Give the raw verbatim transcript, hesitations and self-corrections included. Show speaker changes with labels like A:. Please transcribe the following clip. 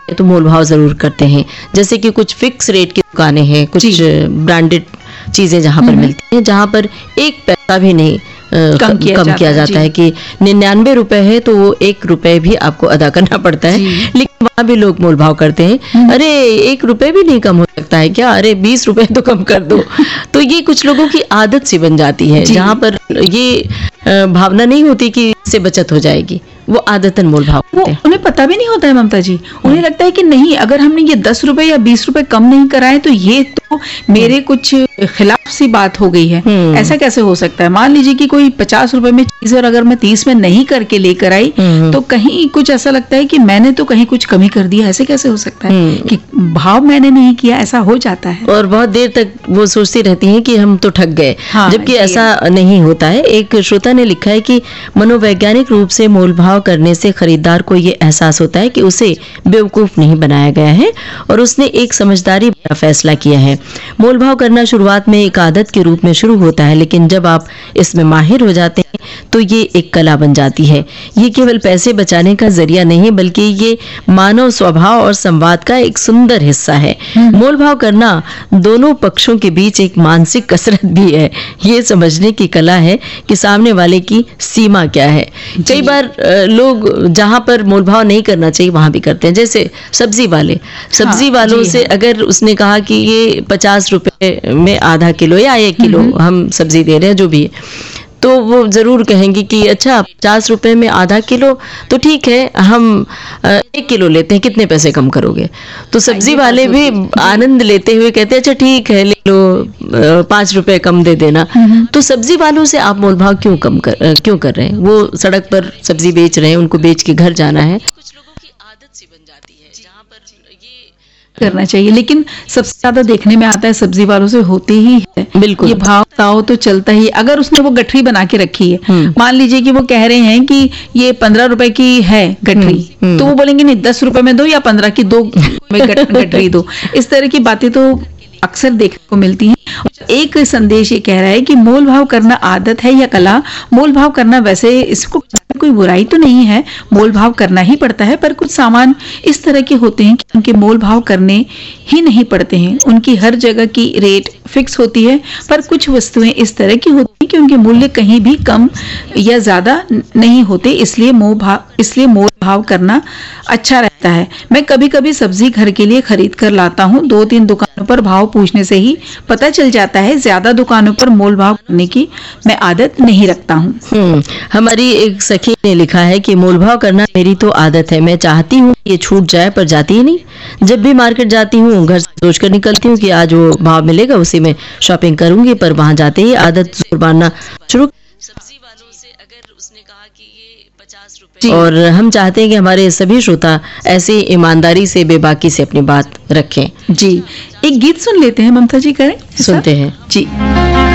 A: तो मोल भाव जरूर करते हैं। जैसे कि कुछ फिक्स रेट की दुकानें हैं, कुछ ब्रांडेड चीजें जहाँ पर मिलती हैं, जहाँ पर एक पैसा भी नहीं कम किया कम जाता, किया जाता है कि निन्यानवे रुपए है तो वो एक रुपए भी आपको अदा करना पड़ता है, लेकिन वहाँ भी लोग मोल भाव करते हैं। अरे एक रुपए भी नहीं कम हो सकता है क्या, अरे बीस रुपए तो कम कर दो। तो ये कुछ लोगों की आदत सी बन जाती है, जहाँ पर ये भावना नहीं होती कि इससे बचत हो जाएगी, वो आदतन मोल भाव करते हैं।
B: उन्हें पता भी नहीं होता है ममता जी, उन्हें लगता है कि नहीं, अगर हमने ये दस रुपए या बीस रुपए कम नहीं कराए तो ये तो मेरे कुछ खिलाफ सी बात हो गई है। ऐसा कैसे हो सकता है? मान लीजिए कि कोई पचास रुपए में चीज और अगर मैं तीस में नहीं करके लेकर आई तो कहीं कुछ ऐसा लगता है कि मैंने तो कहीं कुछ कमी कर दिया। ऐसे कैसे हो सकता है कि भाव मैंने नहीं किया? ऐसा हो जाता है
A: और बहुत देर तक वो सोचती रहती हैं कि हम तो ठग गए, हाँ, जबकि ऐसा नहीं होता है। एक श्रोता ने लिखा है कि मनोवैज्ञानिक रूप से मोल भाव करने से खरीदार को ये एहसास होता है कि उसे बेवकूफ नहीं बनाया गया है और उसने एक समझदारी भरा फैसला किया है। मोल भाव करना शुरुआत में एक आदत के रूप में शुरू होता है, लेकिन जब आप इसमें माहिर हो जाते हैं तो ये एक कला बन जाती है। ये केवल पैसे बचाने का जरिया नहीं, बल्कि ये मानव स्वभाव और संवाद का एक सुंदर हिस्सा है। मोल भाव करना दोनों पक्षों के बीच एक मानसिक कसरत भी है। ये समझने की कला है कि सामने वाले की सीमा क्या है। कई बार लोग जहां पर मोल भाव नहीं करना चाहिए वहां भी करते हैं। जैसे सब्जी वाले, सब्जी हाँ, वालों से हाँ। अगर उसने कहा कि ये पचास रुपए में आधा किलो या एक किलो हम सब्जी दे रहे हैं, जो भी है, तो वो जरूर कहेंगे कि अच्छा पचास रुपए में आधा किलो तो ठीक है, हम एक किलो लेते हैं, कितने पैसे कम करोगे? तो सब्जी वाले भी आनंद लेते हुए कहते हैं अच्छा ठीक है ले लो, पांच रुपए कम दे देना। तो सब्जी वालों से आप मोल भाव क्यों कम कर क्यों कर रहे हैं? वो सड़क पर सब्जी बेच रहे हैं, उनको बेच के घर जाना है। कुछ लोगों की आदत सी बन जाती है जहाँ पर ये
B: करना चाहिए, लेकिन सबसे ज्यादा देखने में आता है सब्जी वालों से होते ही है।
A: बिल्कुल,
B: ये भाव ताव तो चलता ही। अगर उसने वो गठरी बना के रखी है, मान लीजिए कि वो कह रहे हैं कि ये पंद्रह रुपए की है गठरी, तो वो बोलेंगे नहीं दस रुपए में दो या पंद्रह की दो में गठरी दो। इस तरह की बातें तो अक्सर देखने को मिलती हैं। एक संदेश ये कह रहा है कि मोल भाव करना आदत है या कला? मोल भाव करना वैसे इसको कोई बुराई तो नहीं है, मोल भाव करना ही पड़ता है, पर कुछ सामान इस तरह के होते हैं कि उनके मोल भाव करने ही नहीं पड़ते हैं। उनकी हर जगह की रेट फिक्स होती है, पर कुछ वस्तुएं इस तरह की होती हैं कि उनके मूल्य कहीं भी कम या ज्यादा नहीं होते, इसलिए मोल भाव इसलिए मोल भाव करना अच्छा रहता है। मैं कभी कभी सब्जी घर के लिए खरीद कर लाता हूँ, दो तीन दुकानों पर भाव पूछने से ही पता चल जाता है। ज्यादा दुकानों पर मोल भाव करने की मैं आदत नहीं रखता हूँ।
A: हमारी एक सखी ने लिखा है कि मोल भाव करना मेरी तो आदत है, मैं चाहती हूँ ये छूट जाए पर जाती ही नहीं। जब भी मार्केट जाती हूँ घर से सोच कर निकलती हूँ कि आज वो भाव मिलेगा उसी में शॉपिंग करूंगी, पर वहां जाते ही आदत जोर मारना शुरू। सब्जी वालों से अगर उसने कहा कि ये पचास रुपए, और हम चाहते हैं कि हमारे सभी श्रोता ऐसी ईमानदारी से बेबाकी से अपनी बात रखें।
B: जी, एक गीत सुन लेते हैं ममता जी, करें?
A: सुनते हैं
B: जी।